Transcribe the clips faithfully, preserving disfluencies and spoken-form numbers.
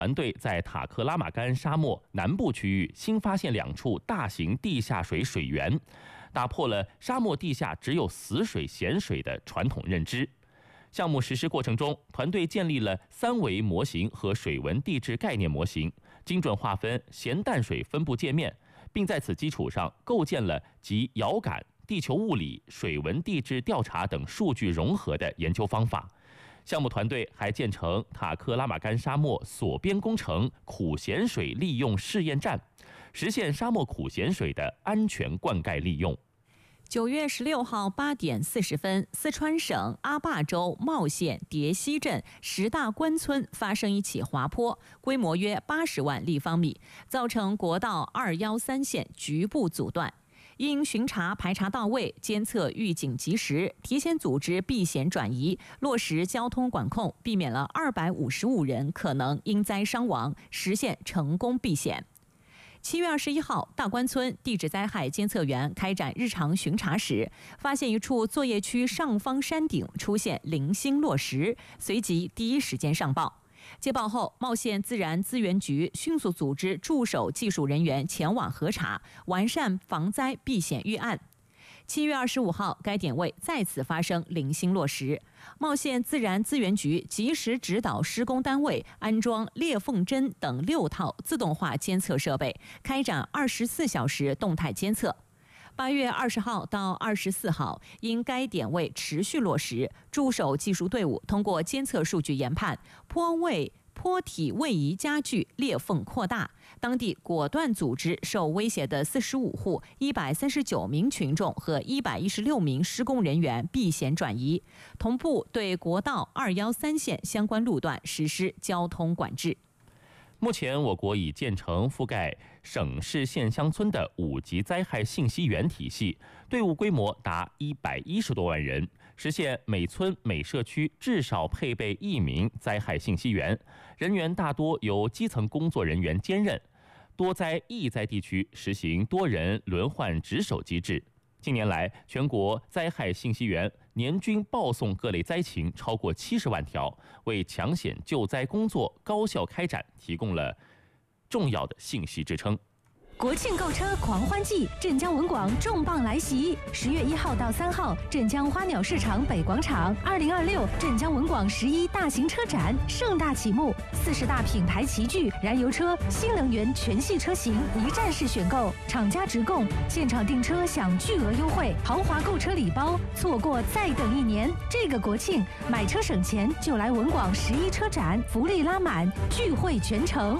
团队在塔克拉玛干沙漠南部区域新发现两处大型地下水水源，打破了沙漠地下只有死水、咸水的传统认知。项目实施过程中，团队建立了三维模型和水文地质概念模型，精准划分咸淡水分布界面，并在此基础上构建了集遥感、地球物理、水文地质调查等数据融合的研究方法。项目团队还建成塔克拉玛干沙漠锁边工程苦咸水利用试验站，实现沙漠苦咸水的安全灌溉利用。 九月十六号八点四十分，四川省阿坝州茂县蝶溪镇十大关村发生一起滑坡，规模约八十万立方米，造成国道二一三线局部阻断。因巡查排查到位，监测预警及时，提前组织避险转移，落实交通管控，避免了二百五十五人可能因灾伤亡，实现成功避险。七月二十一号，大关村地质灾害监测员开展日常巡查时，发现一处作业区上方山顶出现零星落石，随即第一时间上报。接报后，茂县自然资源局迅速组织驻守技术人员前往核查，完善防灾避险预案。七月二十五号，该点位再次发生零星落石，茂县自然资源局及时指导施工单位安装裂缝针等六套自动化监测设备，开展二十四小时动态监测。八月二十号到二十四号，因该点位持续落石，驻守技术队伍通过监测数据研判，坡位坡体位移加剧，裂缝扩大，当地果断组织受威胁的四十五户、一百三十九名群众和一百一十六名施工人员避险转移，同步对国道二一三线相关路段实施交通管制。 目前，我国已建成覆盖省市县乡村的五级灾害信息源体系，队伍规模达一百一十多万人，实现每村每社区至少配备一名灾害信息源，人员大多由基层工作人员兼任。多灾易灾地区实行多人轮换值守机制。近年来，全国灾害信息源年均报送各类灾情超过七十万条，为抢险救灾工作高效开展提供了重要的信息支撑。 国庆购车狂欢季，镇江文广重磅来袭！十月一号到三号，镇江花鸟市场北广场，二零二六镇江文广十一大型车展盛大启幕，四十大品牌齐聚，燃油车、新能源全系车型一站式选购，厂家直供，现场订车享巨额优惠，豪华购车礼包，错过再等一年。这个国庆买车省钱，就来文广十一车展，福利拉满，聚会全城。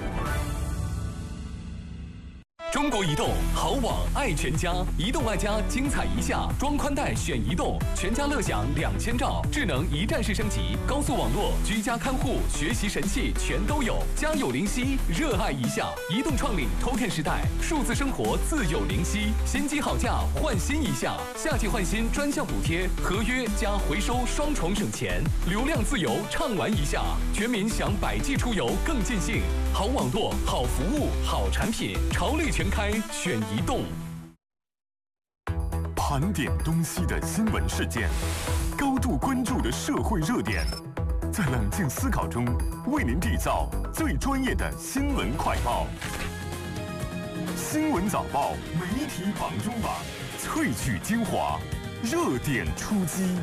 中国移动好网爱全家，移动爱家精彩一下，装宽带选移动，全家乐享两千兆，智能一站式升级，高速网络、居家看护、学习神器全都有，家有灵犀，热爱一下。移动创领 Token 时代，数字生活自有灵犀，新机好价换新一下，夏季换新专项补贴，合约加回收双重省钱，流量自由畅玩一下，全民享百 G 出游更尽兴。好网络、好服务、好产品，潮绿全开选移动。 盘点东西的新闻事件，高度关注的社会热点，在冷静思考中为您缔造最专业的新闻快报。新闻早报媒体榜中榜，萃取精华，热点出击。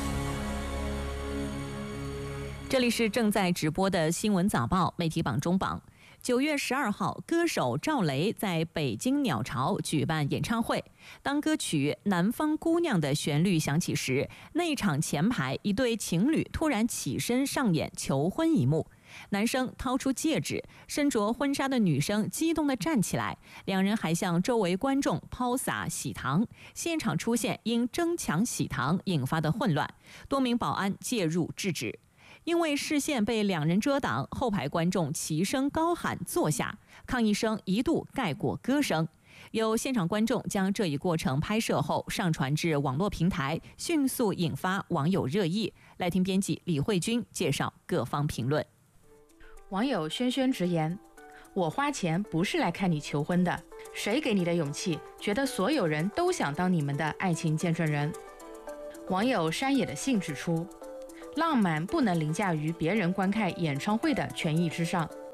这里是正在直播的新闻早报媒体榜中榜。九月十二号，歌手赵雷在北京鸟巢举办演唱会。当歌曲《南方姑娘》的旋律响起时，内场前排一对情侣突然起身上演求婚一幕。男生掏出戒指，身着婚纱的女生激动地站起来，两人还向周围观众抛洒喜糖。现场出现因争抢喜糖引发的混乱，多名保安介入制止。因为视线被两人遮挡，后排观众齐声高喊坐下，抗议声一度盖过歌声。有现场观众将这一过程拍摄后上传至网络平台，迅速引发网友热议。来听编辑李慧君介绍各方评论。 网友轩轩直言，我花钱不是来看你求婚的，谁给你的勇气觉得所有人都想当你们的爱情见证人？网友山野的信指出，浪漫不能凌驾于别人观看演唱会的权益之上。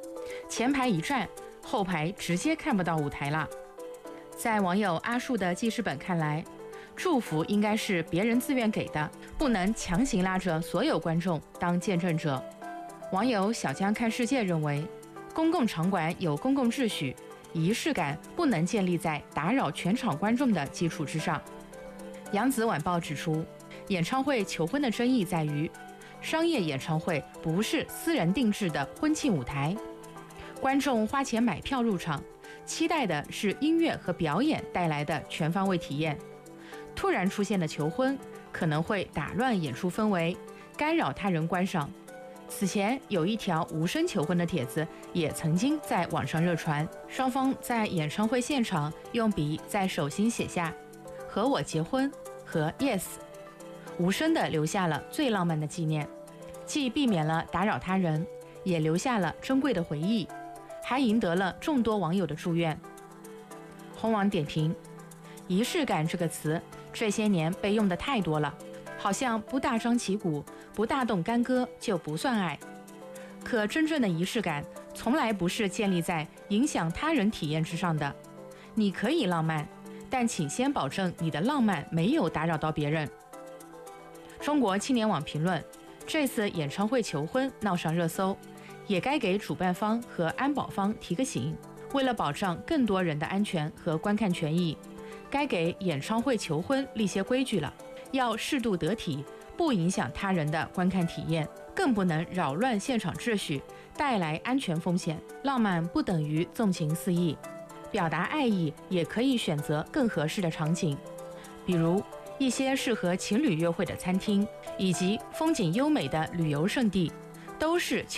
前排一站，后排直接看不到舞台了。在网友阿树的记事本看来，祝福应该是别人自愿给的，不能强行拉着所有观众当见证者。网友小江看世界认为，公共场馆有公共秩序，仪式感不能建立在打扰全场观众的基础之上。扬子晚报指出，演唱会求婚的争议在于，商业演唱会不是私人定制的婚庆舞台，观众花钱买票入场，期待的是音乐和表演带来的全方位体验。突然出现的求婚可能会打乱演出氛围，干扰他人观赏。此前有一条无声求婚的帖子也曾经在网上热传，双方在演唱会现场用笔在手心写下“和我结婚”和 yes， 无声地留下了最浪漫的纪念，既避免了打扰他人，也留下了珍贵的回忆，还赢得了众多网友的祝愿。红网点评：仪式感这个词这些年被用得太多了，好像不大张旗鼓，不大动干戈就不算爱。可真正的仪式感从来不是建立在影响他人体验之上的。你可以浪漫，但请先保证你的浪漫没有打扰到别人。中国青年网评论：这次演唱会求婚闹上热搜，也该给主办方和安保方提个醒，为了保障更多人的安全和观看权益，该给演唱会求婚立些规矩了，要适度得体，不影响他人的观看体验，更不能扰乱现场秩序，带来安全风险。浪漫不等于纵情肆意，表达爱意也可以选择更合适的场景，比如一些适合情侣约会的餐厅，以及风景优美的旅游胜地，都是求